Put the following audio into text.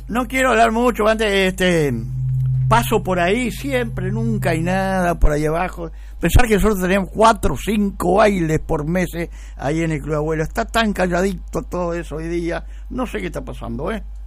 No quiero hablar mucho, antes paso por ahí siempre, nunca hay nada por ahí abajo. Pensar que nosotros tenemos 4 o 5 bailes por mes ahí en el Club Abuelo. Está tan calladito todo eso hoy día. No sé qué está pasando,